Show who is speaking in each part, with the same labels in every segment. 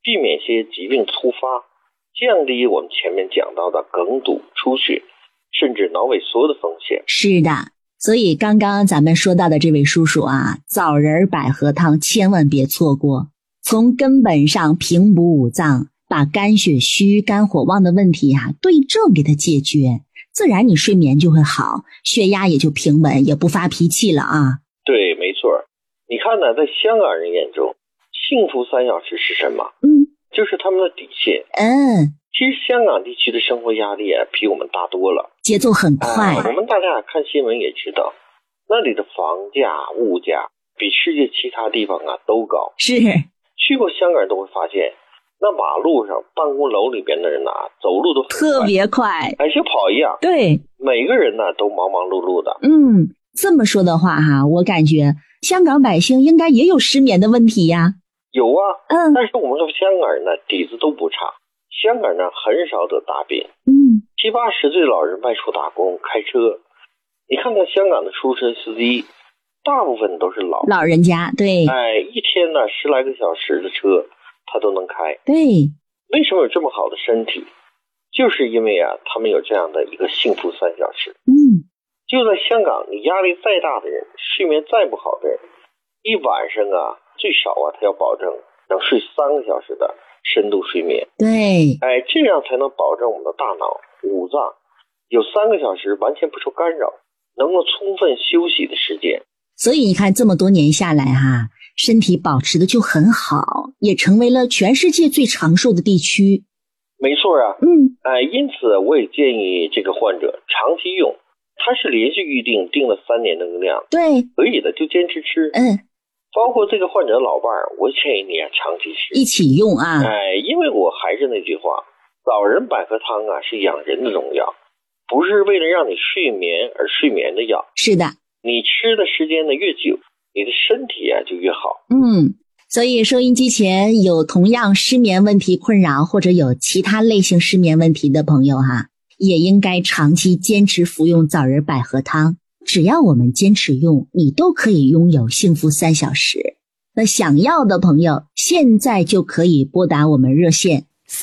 Speaker 1: 避免些疾病突发，降低我们前面讲到的梗堵、出血，甚至脑萎缩的风险。
Speaker 2: 是的，所以刚刚咱们说到的这位叔叔啊，枣仁百合汤千万别错过，从根本上平补五脏，把肝血虚、肝火旺的问题啊对症给它解决，自然你睡眠就会好，血压也就平稳，也不发脾气了啊。
Speaker 1: 对，没错。你看呢，在香港人眼中，幸福3小时是什么？就是他们的底线。其实香港地区的生活压力比我们大多了，
Speaker 2: 节奏很快。
Speaker 1: 我们大家看新闻也知道，那里的房价、物价比世界其他地方都高。
Speaker 2: 是，
Speaker 1: 去过香港人都会发现，那马路上、办公楼里边的人走路都很
Speaker 2: 特别快，
Speaker 1: 像跑一样。对，每个人都忙忙碌碌的。
Speaker 2: 这么说的话我感觉香港百姓应该也有失眠的问题呀。
Speaker 1: 有啊，但是我们香港人底子都不差。香港人很少得大病，70、80岁的老人外出打工开车，你看看香港的出租车司机，大部分都是老
Speaker 2: 人家，对，
Speaker 1: 一天10来个小时的车他都能开。
Speaker 2: 对，
Speaker 1: 为什么有这么好的身体？就是因为他们有这样的一个幸福3小时。就在香港，你压力再大的人，睡眠再不好的人，一晚上最少他要保证能睡3个小时的深度睡眠。
Speaker 2: 对，
Speaker 1: 这样才能保证我们的大脑、五脏有3个小时完全不受干扰，能够充分休息的时间。
Speaker 2: 所以你看这么多年下来身体保持的就很好，也成为了全世界最长寿的地区。
Speaker 1: 没错因此我也建议这个患者长期用，他是连续预定了3年的量，
Speaker 2: 对，
Speaker 1: 可以的就坚持吃。包括这个患者的老伴儿，我建议你长期吃，
Speaker 2: 一起用
Speaker 1: 因为我还是那句话，枣仁百合汤是养人的中药，不是为了让你睡眠而睡眠的药。
Speaker 2: 是的，
Speaker 1: 你吃的时间越久，你的身体就越好。
Speaker 2: 所以收音机前有同样失眠问题困扰，或者有其他类型失眠问题的朋友也应该长期坚持服用枣仁百合汤。只要我们坚持用，你都可以拥有幸福3小时。那想要的朋友现在就可以拨打我们热线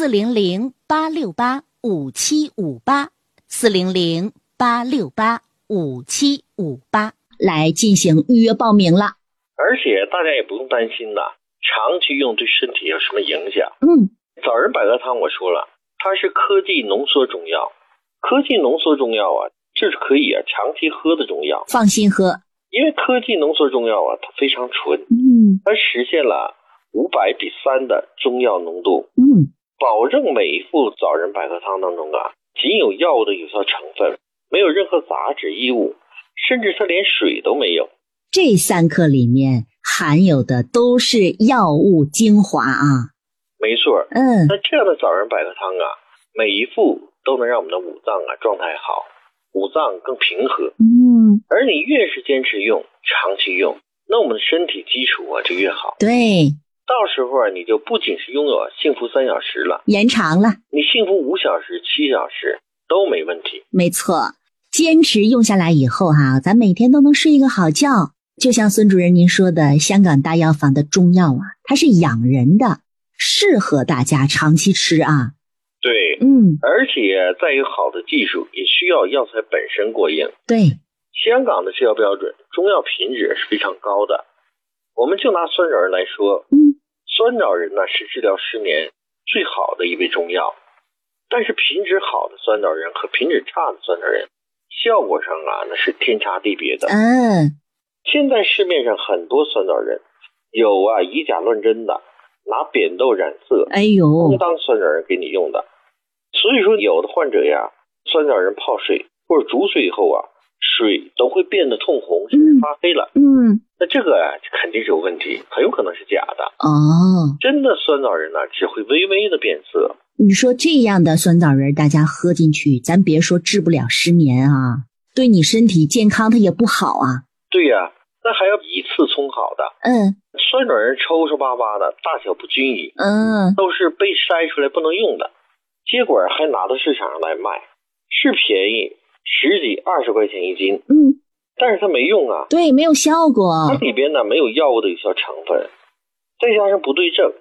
Speaker 2: 400-868-5758 400-868-5758来进行预约报名了。
Speaker 1: 而且大家也不用担心长期用对身体有什么影响。枣仁百合汤我说了，它是科技浓缩中药，科技浓缩中药这是可以长期喝的中药，
Speaker 2: 放心喝。
Speaker 1: 因为科技浓缩中药它非常纯，它实现了500:3的中药浓度，保证每一副枣仁百合汤当中仅有药物的有效成分，没有任何杂质异物，甚至它连水都没有。
Speaker 2: 这3克里面含有的都是药物精华
Speaker 1: 没错。那这样的枣仁百合汤每一副都能让我们的五脏状态好，五脏更平和。而你越是坚持用，长期用，那我们的身体基础就越好。
Speaker 2: 对，
Speaker 1: 到时候你就不仅是拥有幸福3小时了，
Speaker 2: 延长了，
Speaker 1: 你幸福5小时、7小时都没问题。
Speaker 2: 没错，坚持用下来以后咱每天都能睡一个好觉。就像孙主任您说的，香港大药房的中药它是养人的，适合大家长期吃
Speaker 1: 对，而且再有好的技术，也需要药材本身过硬。
Speaker 2: 对，
Speaker 1: 香港的制药标准，中药品质是非常高的。我们就拿酸枣仁来说，酸枣仁是治疗失眠最好的一味中药，但是品质好的酸枣仁和品质差的酸枣仁，效果上那是天差地别的。现在市面上很多酸枣仁，有以假乱真的，拿扁豆染色，充当酸枣仁给你用的。所以说有的患者酸枣仁泡水或者煮水以后水都会变得通红，甚至发黑了。那这个肯定是有问题，很有可能是假的。真的酸枣仁只会微微的变色。
Speaker 2: 你说这样的酸枣仁大家喝进去，咱别说治不了失眠对你身体健康它也不好
Speaker 1: 对那还要以次充好的。酸枣仁抽抽巴巴的，大小不均匀，都是被筛出来不能用的，结果还拿到市场上来卖，是便宜10几20块钱一斤，但是它没用
Speaker 2: 对，没有效果。
Speaker 1: 它里边没有药物的有效成分，再加上不对症，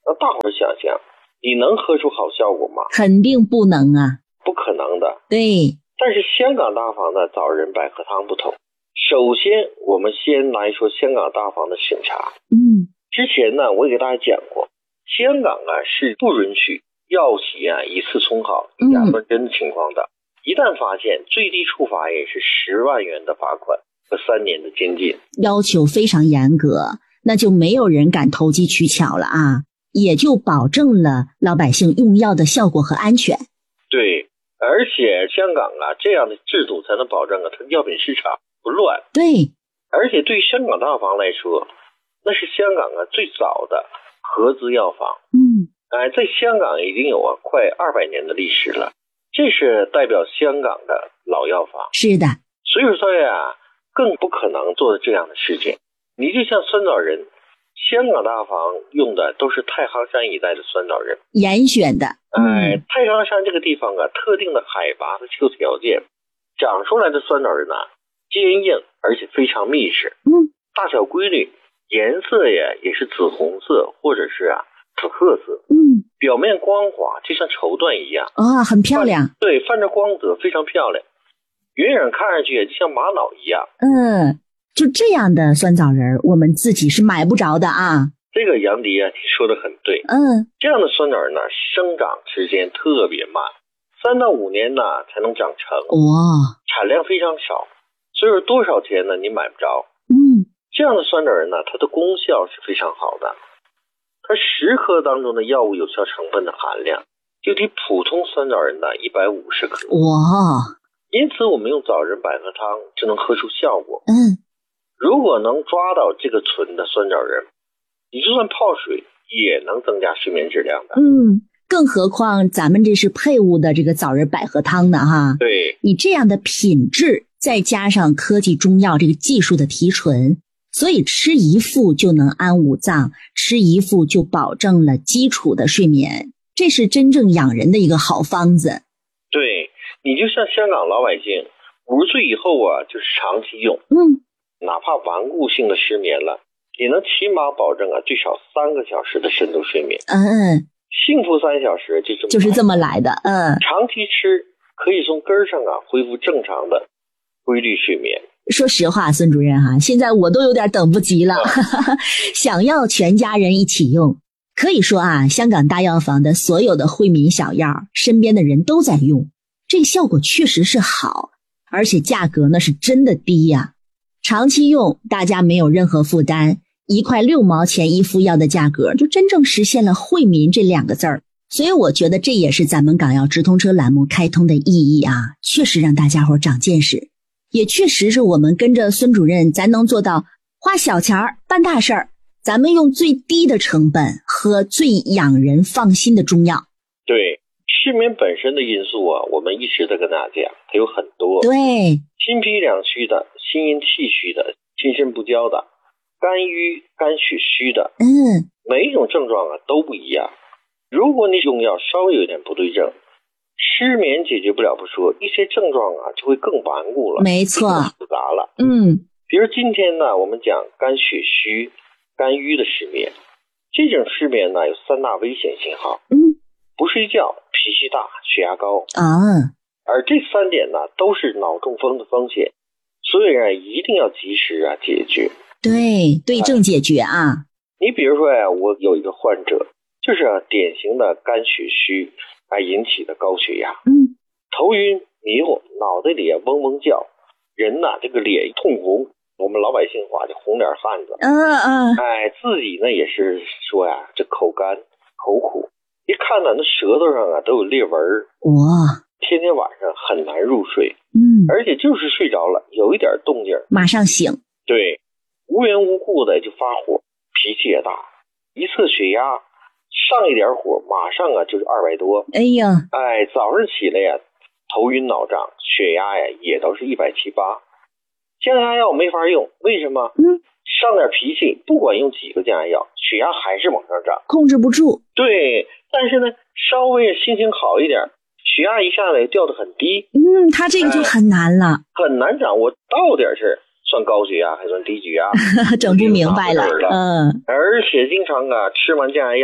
Speaker 1: 那大伙儿想想，你能喝出好效果吗？
Speaker 2: 肯定不能啊，
Speaker 1: 不可能的。
Speaker 2: 对。
Speaker 1: 但是香港大房的枣仁百合汤不同。首先我们先来说香港大房的审查。之前呢我也给大家讲过，香港是不允许药企一次冲好以假乱真的情况的。一旦发现，最低处罚也是10万元的罚款和3年的监禁，
Speaker 2: 要求非常严格，那就没有人敢投机取巧了啊，也就保证了老百姓用药的效果和安全。
Speaker 1: 对，而且香港这样的制度才能保证它的药品市场不乱。
Speaker 2: 对，
Speaker 1: 而且对香港大房来说，那是香港最早的合资药房。在香港已经有快200年的历史了，这是代表香港的老药房。
Speaker 2: 是的，
Speaker 1: 所以说更不可能做这样的事情。你就像酸枣仁，香港大房用的都是太行山一带的酸枣仁，
Speaker 2: 严选的。
Speaker 1: 太行山这个地方特定的海拔和气候条件长出来的酸枣仁坚硬而且非常密实，大小规律，颜色也是紫红色或者是紫褐色，表面光滑，就像绸缎一样
Speaker 2: 很漂亮。
Speaker 1: 对，泛着光泽，非常漂亮，远远看上去就像玛瑙一样。
Speaker 2: 就这样的酸枣仁我们自己是买不着的啊。
Speaker 1: 这个杨迪你说的很对。这样的酸枣仁生长时间特别慢，3到5年才能长成。产量非常少，所以说多少钱你买不着。这样的酸枣仁它的功效是非常好的，它10克当中的药物有效成分的含量就比普通酸枣仁150克。因此我们用枣仁百合汤就能喝出效果。如果能抓到这个纯的酸枣仁，你就算泡水也能增加睡眠质量的。更何况咱们这是配伍的这个枣仁百合汤的哈。对，
Speaker 2: 你这样的品质再加上科技中药这个技术的提纯，所以吃一副就能安五脏，吃一副就保证了基础的睡眠，这是真正养人的一个好方子。
Speaker 1: 对，你就像香港老百姓50岁以后就是长期用，哪怕顽固性的失眠了，也能起码保证最少3个小时的深度睡眠。幸福3小时就是这么来的。长期吃可以从根儿上恢复正常的规律睡眠。
Speaker 2: 说实话，孙主任现在我都有点等不及了，想要全家人一起用。可以说香港大药房的所有的惠民小药，身边的人都在用，这个效果确实是好，而且价格呢是真的低呀。长期用，大家没有任何负担，1块6毛钱一副药的价格，就真正实现了惠民这2个字儿。所以我觉得这也是咱们港药直通车栏目开通的意义确实让大家伙长见识，也确实是我们跟着孙主任，咱能做到花小钱办大事儿，咱们用最低的成本喝最养人放心的中药。
Speaker 1: 对，失眠本身的因素我们一直在跟大家讲，它有很多。
Speaker 2: 对，
Speaker 1: 心脾两虚的，心阴气虚的，心肾不交的，肝郁肝血虚的，每一种症状都不一样。如果你用药稍微有点不对症，失眠解决不了不说，一些症状就会更顽固了，
Speaker 2: 没错，
Speaker 1: 更复杂了。比如今天我们讲肝血虚、肝郁的失眠，这种失眠有3大危险信号。不睡觉、脾气大、血压高而这3点都是脑中风的风险，所以一定要及时解决。
Speaker 2: 对症解决
Speaker 1: 你比如说我有一个患者，就是典型的肝血虚引起的高血压，头晕迷糊，脑袋里嗡嗡叫，人这个脸通红，我们老百姓话就红脸汉子。自己呢也是说这口干口苦，一看那舌头上都有裂纹。天天晚上很难入睡，而且就是睡着了，有一点动静
Speaker 2: 马上醒。
Speaker 1: 对，无缘无故的就发火，脾气也大，一测血压上一点火，马上就是200多。早上起来头晕脑胀，血压也都是170、180。降压药没法用，为什么？上点脾气，不管用几个降压药，血压还是往上涨，
Speaker 2: 控制不住。
Speaker 1: 对，但是呢，稍微心情好一点，血压一下子掉得很低。
Speaker 2: 他这个就很难了，
Speaker 1: 很难掌握到底是算高血压还算低血压，
Speaker 2: 整不明白了。
Speaker 1: 而且经常吃完降压药，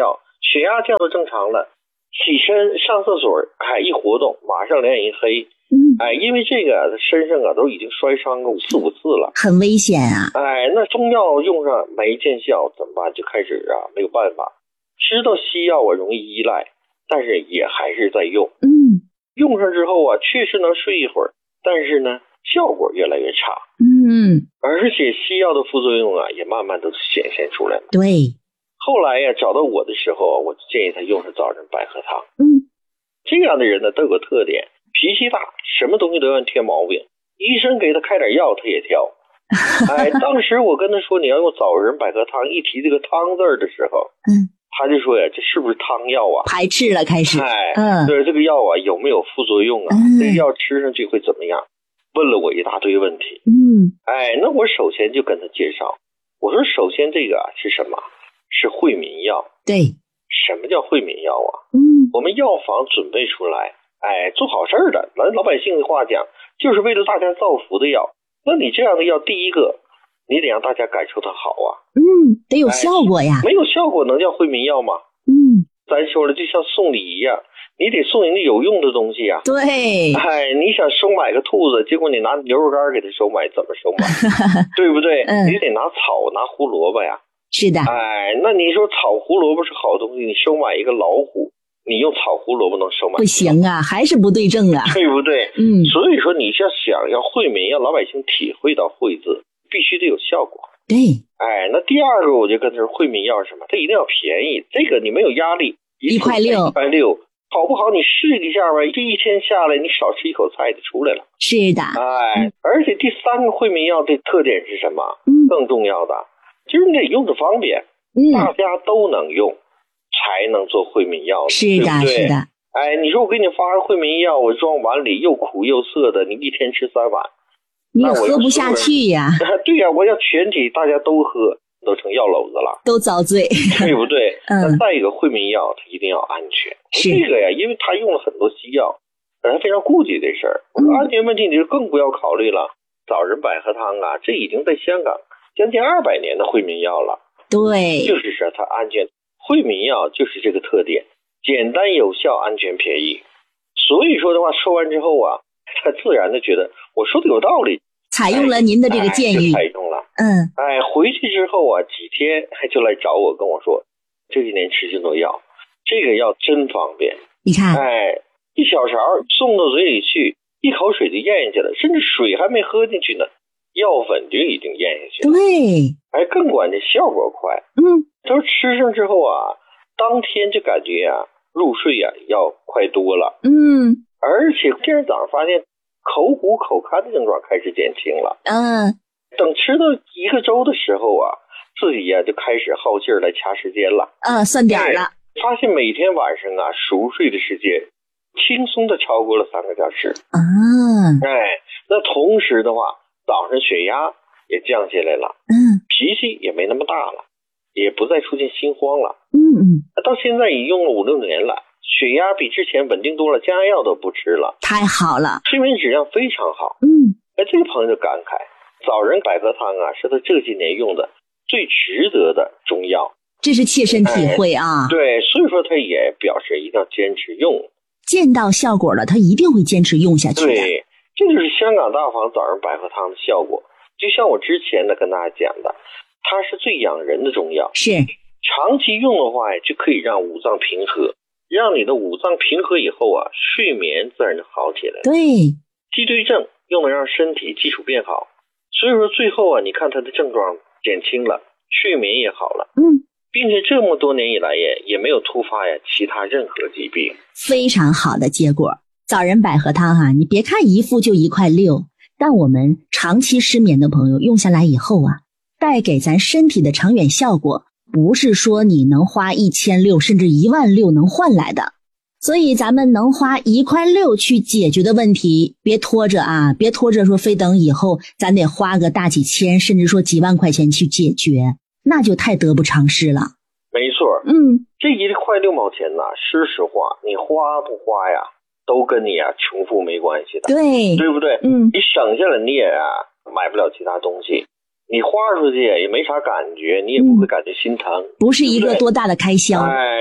Speaker 1: 血压降到正常了，起身上厕所，一活动马上两眼一黑。因为这个身上都已经摔伤过4、5次了，
Speaker 2: 很危险啊。
Speaker 1: 那中药用上没见效怎么办？就开始没有办法，知道西药容易依赖，但是也还是在用。用上之后确实能睡一会儿，但是呢效果越来越差。而且西药的副作用也慢慢都显现出来了。
Speaker 2: 对，
Speaker 1: 后来找到我的时候，我建议他用上枣仁百合汤。这样的人呢都有个特点，脾气大，什么东西都要添毛病，医生给他开点药他也挑。当时我跟他说你要用枣仁百合汤，一提这个汤字的时候，他就说这是不是汤药啊？
Speaker 2: 排斥了开始。
Speaker 1: 对，这个药有没有副作用啊？这个药吃上去会怎么样？问了我一大堆问题。那我首先就跟他介绍，我说首先这个是什么？是惠民药。
Speaker 2: 对，
Speaker 1: 什么叫惠民药啊？我们药房准备出来，做好事的，咱老百姓的话讲，就是为了大家造福的药。那你这样的药，第一个，你得让大家感受它好啊。
Speaker 2: 得有效果呀。
Speaker 1: 没有效果能叫惠民药吗？咱说了，就像送礼一样，你得送人家有用的东西啊。
Speaker 2: 对。
Speaker 1: 你想收买个兔子，结果你拿牛肉干给他收买，怎么收买？对不对？你得拿草，拿胡萝卜呀。
Speaker 2: 是的。
Speaker 1: 那你说草胡萝卜是好东西，你收买一个老虎，你用草胡萝卜能收买？
Speaker 2: 不行啊，还是不对症啊。
Speaker 1: 对不对？所以说你想要惠民，让老百姓体会到惠字，必须得有效果。
Speaker 2: 对。
Speaker 1: 那第二个我就跟他说，惠民药是什么？它一定要便宜，这个你没有压力
Speaker 2: ，1块6，1
Speaker 1: 块6，好不好？你试一下吧，这一天下来，你少吃一口菜就出来了。
Speaker 2: 是的。
Speaker 1: 而且第三个惠民药的特点是什么？更重要的就是你得用着方便，大家都能用，才能做惠民药。
Speaker 2: 是的，
Speaker 1: 对不对？
Speaker 2: 是的。
Speaker 1: 你说我给你发个惠民药，我装碗里又苦又涩的，你一天吃3碗，
Speaker 2: 你也喝不下去呀。
Speaker 1: 对呀，我要全体大家都喝，都成药篓子了，
Speaker 2: 都遭罪，
Speaker 1: 对不对？那再一个，惠民药它一定要安全。这个呀，因为他用了很多西药，他非常顾忌这事儿。我说安全问题你就更不要考虑了。枣仁百合汤这已经在香港将近200年的惠民药了。
Speaker 2: 对，
Speaker 1: 就是说它安全。惠民药就是这个特点，简单有效，安全便宜。所以说的话，说完之后他自然的觉得我说的有道理，
Speaker 2: 采用了您的这个建议。
Speaker 1: 采用了。回去之后几天就来找我，跟我说这几年吃这种药，这个药真方便。
Speaker 2: 你看，
Speaker 1: 一小勺送到嘴里去，一口水就咽下去了，甚至水还没喝进去呢，药粉就已经咽下去了。
Speaker 2: 对。
Speaker 1: 更关键效果快。他说吃上之后当天就感觉入睡要快多了。而且第二天早上发现口苦口干的症状开始减轻了。等吃到1个周的时候自己就开始好劲儿来掐时间了。
Speaker 2: 算点了。
Speaker 1: 发现每天晚上熟睡的时间轻松的超过了3个小时。那同时的话，早上血压也降下来了。脾气也没那么大了，也不再出现心慌了。到现在已用了5、6年了，血压比之前稳定多了，降压药都不吃了。
Speaker 2: 太好了，
Speaker 1: 睡眠质量非常好。这个朋友就感慨，枣仁百合汤是他这几年用的最值得的中药。
Speaker 2: 这是切身体会
Speaker 1: 对，所以说他也表示一定要坚持用，
Speaker 2: 见到效果了他一定会坚持用下去的。
Speaker 1: 对，这就是香港大房枣仁百合汤的效果。就像我之前跟大家讲的，它是最养人的中药。
Speaker 2: 是，
Speaker 1: 长期用的话就可以让五脏平和，让你的五脏平和以后睡眠自然就好起来了。
Speaker 2: 对，
Speaker 1: 脊椎症用的让身体基础变好，所以说最后你看他的症状减轻了，睡眠也好了。并且这么多年以来也没有突发其他任何疾病，
Speaker 2: 非常好的结果。枣仁百合汤你别看一副就1块6，但我们长期失眠的朋友用下来以后带给咱身体的长远效果，不是说你能花1600甚至16000能换来的。所以咱们能花1块6去解决的问题，别拖着别拖着说非等以后咱得花个大几千甚至说几万块钱去解决，那就太得不偿失了。
Speaker 1: 没错。这1块6毛钱说实话你花不花都跟你穷富没关系的。对不对？你省下了你也买不了其他东西，你花出去也没啥感觉，你也不会感觉心疼，
Speaker 2: 不是一个多大的开销。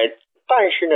Speaker 1: 但是呢